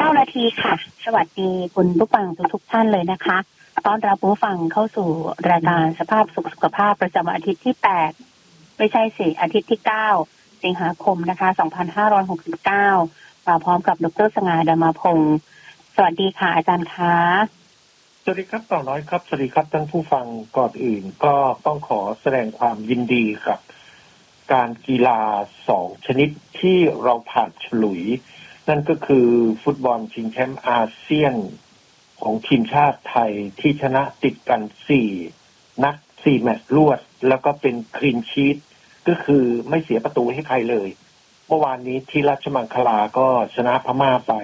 9 นาทีค่ะสวัสดีคุณผู้ฟังทุกท่านเลยนะคะต้อนรับผู้ฟังเข้าสู่รายการสภาพสุขภาพประจำวันอาทิตย์ที่8ไม่ใช่สิอาทิตย์ที่9สิงหาคมนะคะ2569มาพร้อมกับดร.สง่า ดามาพงศ์สวัสดีค่ะอาจารย์คะสวัสดีครับต่อน้อยครับสวัสดีครับท่านผู้ฟังก่อนอื่นก็ต้องขอแสดงความยินดีกับการกีฬา2ชนิดที่เราผ่านฉลุยนั่นก็คือฟุตบอลชิงแชมป์อาเซียนของทีมชาติไทยที่ชนะติดกัน4 แมตช์รวดแล้วก็เป็นคลีนชีทก็คือไม่เสียประตูให้ใครเลยเมื่อวานนี้ที่ราชมังคลาก็ชนะพม่าไป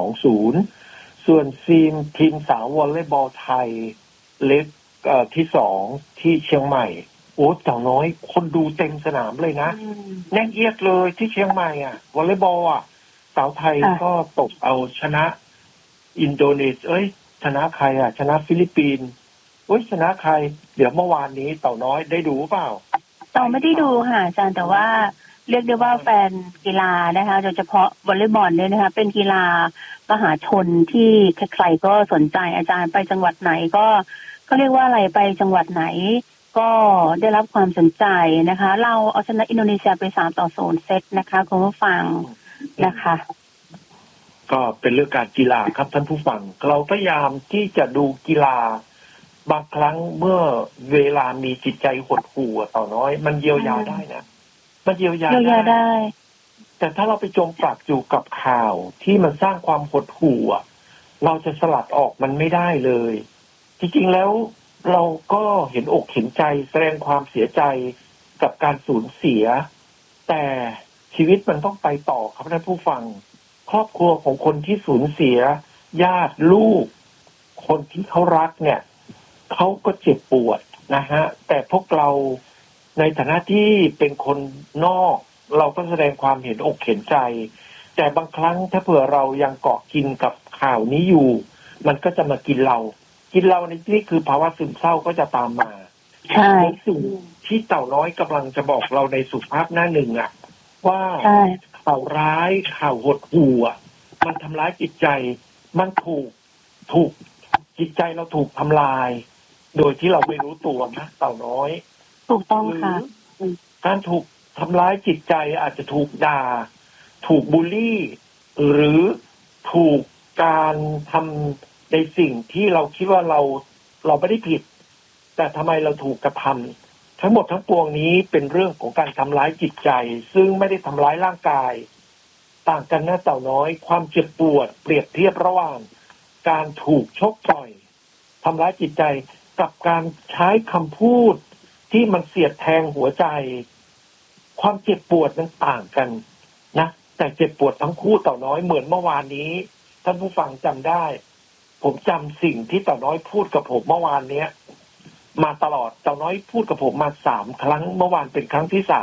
2-0 ส่วนทีมสาววอลเลย์บอลไทยเล็กที่2ที่เชียงใหม่โอ้เจ้าน้อยคนดูเต็มสนามเลยนะแน่นเอียดเลยที่เชียงใหม่วอลเลย์บอลสาวไทยก็ตกเอาชนะอินโดนีเซียชนะใครชนะฟิลิปปินส์ชนะใครเดี๋ยวเมื่อวานนี้เต่าน้อยได้ดูเปล่าเต่าไม่ได้ดูค่ะอาจารย์แต่ว่าเรียกได้ว่าแฟนกีฬานะคะโดยเฉพาะวอลเลย์บอลเนี่ยนะคะเป็นกีฬามหาชนที่ใครๆก็สนใจอาจารย์ไปจังหวัดไหนก็เรียกว่าอะไรไปจังหวัดไหนก็ได้รับความสนใจนะคะเราเอาชนะอินโดนีเซียไป3-0เซตนะคะคุณผู้ฟังนะคะก็เป็นเรื่องการกีฬาครับท่านผู้ฟังเราพยายามที่จะดูกีฬาบางครั้งเมื่อเวลามีจิตใจหดหู่ต่อน้อยมันเยียวยาได้นะมันเยียวยาได้แต่ถ้าเราไปจมปลักอยู่กับข่าวที่มันสร้างความหดหู่เราจะสลัดออกมันไม่ได้เลยจริงๆแล้วเราก็เห็นอกเห็นใจแสดงความเสียใจกับการสูญเสียแต่ชีวิตมันต้องไปต่อครับท่านผู้ฟังครอบครัวของคนที่สูญเสียญาติลูกคนที่เขารักเนี่ยเขาก็เจ็บปวดนะฮะแต่พวกเราในฐานะที่เป็นคนนอกเราก็แสดงความเห็นอกเห็นใจแต่บางครั้งถ้าเผื่อเรายังเกาะกินกับข่าวนี้อยู่มันก็จะมากินเราในที่นี้คือภาวะซึมเศร้าก็จะตามมาใช่สิ่งที่เต่าน้อยกำลังจะบอกเราในสุภาพหน้าหนึ่งว่าข่าวร้ายข่าวหดหู่มันทำร้ายจิตใจมันถูกจิตใจเราถูกทำลายโดยที่เราไม่รู้ตัวนะเต่าน้อยถูกต้องค่ะการถูกทำร้ายจิตใจอาจจะถูกด่าถูกบูลลี่หรือถูกการทำในสิ่งที่เราคิดว่าเราไม่ได้ผิดแต่ทำไมเราถูกกระทำทั้งหมดทั้งปวงนี้เป็นเรื่องของการทำร้ายจิตใจซึ่งไม่ได้ทำร้ายร่างกายต่างกันนะเต่าน้อยความเจ็บปวดเปรียบเทียบระหว่างการถูกชกต่อยทำร้ายจิตใจกับการใช้คำพูดที่มันเสียดแทงหัวใจความเจ็บปวดนั้นต่างกันนะแต่เจ็บปวดทั้งคู่เต่าน้อยเหมือนเมื่อวานนี้ท่านผู้ฟังจำได้ผมจำสิ่งที่เต่าน้อยพูดกับผมเมื่อวานเนี้ยมาตลอดเต่าน้อยพูดกับผมมา3 ครั้งเมื่อวานเป็นครั้งที่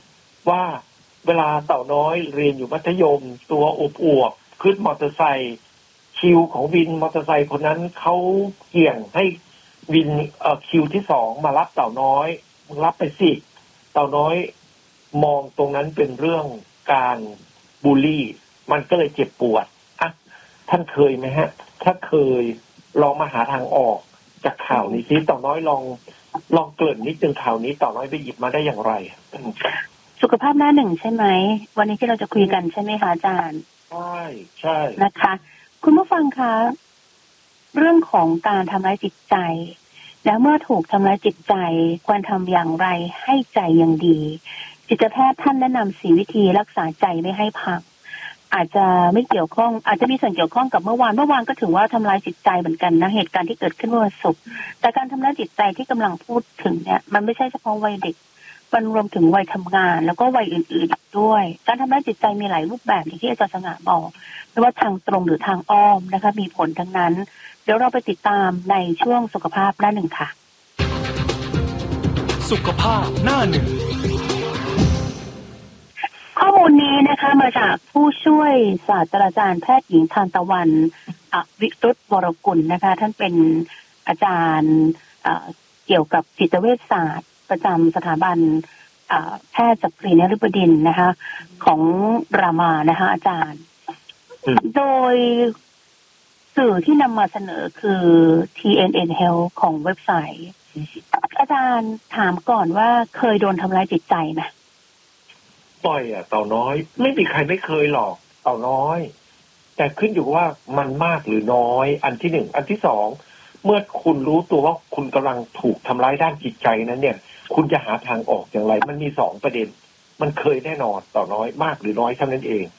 3ว่าเวลาเต่าน้อยเรียนอยู่มัธยมตัวอวบๆขึ้นมอเตอร์ไซค์คิวของวินมอเตอร์ไซค์คนนั้นเขาเกี่ยงให้วินคิวที่2มารับเต่าน้อยรับไปสิเต่าน้อยมองตรงนั้นเป็นเรื่องการบูลลี่มันก็เลยเจ็บปวดท่านเคยไหมฮะถ้าเคยลองมาหาทางออกจากข่าวนี้สิเต่าน้อยลองเกริ่นนิดนึงข่าวนี้เต่าน้อยไปหยิบมาได้อย่างไรสุขภาพหน้าหนึ่งใช่ไหมวันนี้ที่เราจะคุยกันใช่ไหมคะอาจารย์ใช่นะคะคุณผู้ฟังคะเรื่องของการทำร้ายจิตใจแล้วเมื่อถูกทำร้ายจิตใจควรทำอย่างไรให้ใจยังดีจิตแพทย์ท่านแนะนำ4 วิธีรักษาใจไม่ให้พังอาจจะไม่เกี่ยวข้องอาจจะมีส่วนเกี่ยวข้องกับเมื่อวานก็ถือว่าทำร้ายจิตใจเหมือนกันนะเหตุการณ์ที่เกิดขึ้นเมื่อวันศุกร์แต่การทำร้ายจิตใจที่กำลังพูดถึงเนี่ยมันไม่ใช่เฉพาะวัยเด็กมันรวมถึงวัยทำงานแล้วก็วัยอื่นๆอีกด้วยการทำร้ายจิตใจมีหลายรูปแบบอย่างที่อาจารย์สง่าบอกไม่ว่าทางตรงหรือทางอ้อมนะคะมีผลทั้งนั้นเดี๋ยวเราไปติดตามในช่วงสุขภาพหน้าหนึ่งค่ะสุขภาพหน้าหนึ่งข้อมูลนี้นะคะมาจากผู้ช่วยศาสตราจารย์แพทย์หญิงทานตะวันวิรุธวรกุลนะคะท่านเป็นอาจารย์เกี่ยวกับจิตเวชศาสตร์ประจำสถาบันแพทย์จักรีนฤบดินทร์นะคะของรามานะคะอาจารย์โดยสื่อที่นำมาเสนอคือ TNN Health ของเว็บไซต์อาจารย์ถามก่อนว่าเคยโดนทำร้ายจิตใจไหมต่อยเต่าน้อยไม่มีใครไม่เคยหรอกเต่าน้อยแต่ขึ้นอยู่ว่ามันมากหรือน้อยอันที่หนึ่งอันที่สองเมื่อคุณรู้ตัวว่าคุณกำลังถูกทำร้ายด้านจิตใจนั้นเนี่ยคุณจะหาทางออกอย่างไรมันมีสองประเด็นมันเคยแน่นอนเต่าน้อยมากหรือน้อยเท่านั้นเอง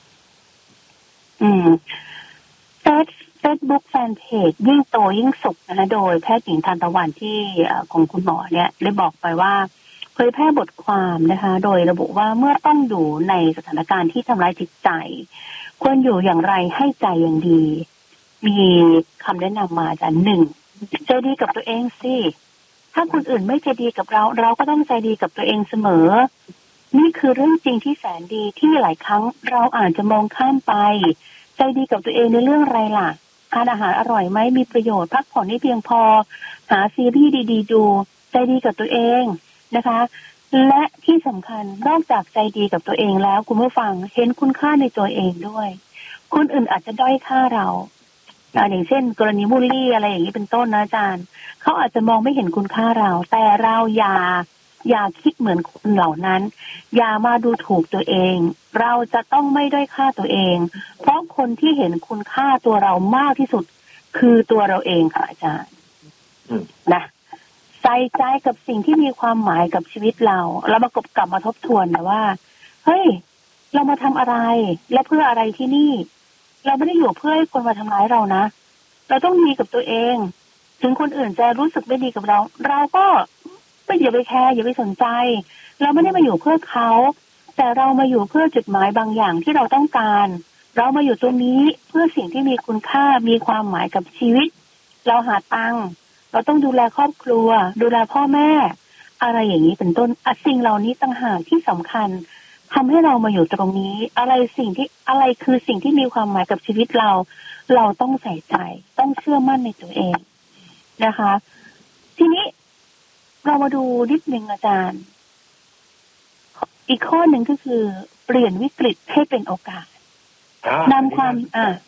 Facebook แฟนเพจยิ่งโตยิ่งสุขนะคะโดยแพทย์หญิงทานตะวันที่ของคุณหมอเนี่ยได้บอกไปว่าเผยแพร่บทความนะคะโดยระบุว่าเมื่อต้องอยู่ในสถานการณ์ที่ทำร้ายจิตใจควรอยู่อย่างไรให้ใจอย่างดีมีคำแนะนำมาจากหนึ่งใจดีกับตัวเองสิถ้าคนอื่นไม่ใจดีกับเราเราก็ต้องใจดีกับตัวเองเสมอนี่คือเรื่องจริงที่แสนดีที่หลายครั้งเราอาจจะมองข้ามไปใจดีกับตัวเองในเรื่องอะไรล่ะทานอาหารอร่อยไหมมีประโยชน์พักผ่อนให้เพียงพอหาซีรีส์ดีๆดูใจดีกับตัวเองนะคะและที่สำคัญนอกจากใจดีกับตัวเองแล้วคุณผู้ฟังเห็นคุณค่าในตัวเองด้วยคนอื่นอาจจะด้อยค่าเราอย่างเช่นกรณีบูลลี่อะไรอย่างนี้เป็นต้นนะอาจารย์เขาอาจจะมองไม่เห็นคุณค่าเราแต่เราอย่าคิดเหมือนคนเหล่านั้นอย่ามาดูถูกตัวเองเราจะต้องไม่ด้อยค่าตัวเองเพราะคนที่เห็นคุณค่าตัวเรามากที่สุดคือตัวเราเองค่ะอาจารย์นะใส่ใจกับสิ่งที่มีความหมายกับชีวิตเรามากลับมาทบทวนนะว่าเฮ้ยเรามาทำอะไรและเพื่ออะไรที่นี่เราไม่ได้อยู่เพื่อให้คนมาทำร้ายเรานะเราต้องดีกับตัวเองถึงคนอื่นจะรู้สึกไม่ดีกับเราเราก็ไม่อย่าไปแคร์อย่าไปสนใจเราไม่ได้มาอยู่เพื่อเขาแต่เรามาอยู่เพื่อจุดหมายบางอย่างที่เราต้องการเรามาอยู่ตรงนี้เพื่อสิ่งที่มีคุณค่ามีความหมายกับชีวิตเราหาตังค์เราต้องดูแลครอบครัวดูแลพ่อแม่อะไรอย่างนี้เป็นต้นสิ่งเหล่านี้ต่างหากที่สำคัญทำให้เรามาอยู่ตรงนี้อะไรคือสิ่งที่มีความหมายกับชีวิตเราต้องใส่ใจต้องเชื่อมั่นในตัวเองนะคะทีนี้เรามาดูนิดนึงอาจารย์อีกข้อหนึ่งก็คือเปลี่ยนวิกฤตให้เป็นโอกาสนำความ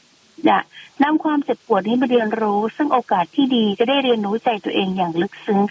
เจ็บปวดนี้มาเรียนรู้ซึ่งโอกาสที่ดีจะได้เรียนรู้ใจตัวเองอย่างลึกซึ้ง